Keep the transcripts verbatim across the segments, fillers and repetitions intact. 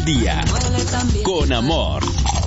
el día con amor.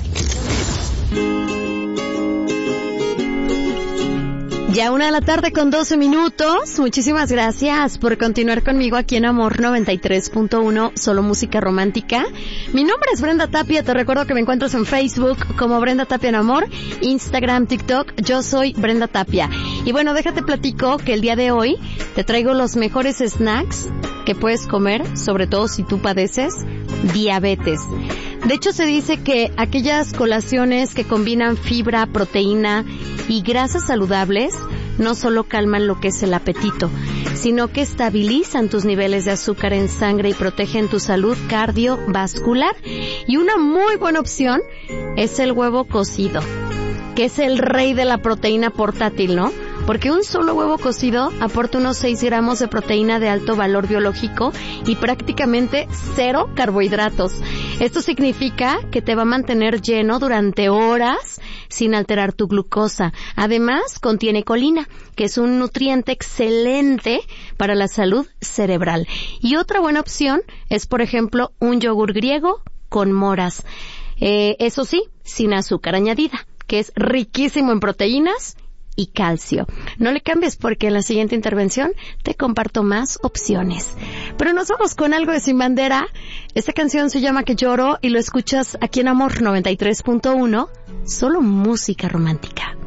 Ya una de la tarde con doce minutos. Muchísimas gracias por continuar conmigo aquí en Amor noventa y tres punto uno, solo música romántica. Mi nombre es Brenda Tapia, te recuerdo que me encuentras en Facebook como Brenda Tapia en Amor, Instagram, TikTok, yo soy Brenda Tapia. Y bueno, déjate platico que el día de hoy te traigo los mejores snacks que puedes comer, sobre todo si tú padeces diabetes. De hecho, se dice que aquellas colaciones que combinan fibra, proteína y grasas saludables no solo calman lo que es el apetito, sino que estabilizan tus niveles de azúcar en sangre y protegen tu salud cardiovascular. Y una muy buena opción es el huevo cocido, que es el rey de la proteína portátil, ¿no? Porque un solo huevo cocido aporta unos seis gramos de proteína de alto valor biológico y prácticamente cero carbohidratos. Esto significa que te va a mantener lleno durante horas sin alterar tu glucosa. Además, contiene colina, que es un nutriente excelente para la salud cerebral. Y otra buena opción es, por ejemplo, un yogur griego con moras. Eh, eso sí, sin azúcar añadida, que es riquísimo en proteínas y calcio. No le cambies porque en la siguiente intervención te comparto más opciones. Pero nos vamos con algo de Sin Bandera. Esta canción se llama Que Lloro y lo escuchas aquí en Amor noventa y tres punto uno, solo música romántica.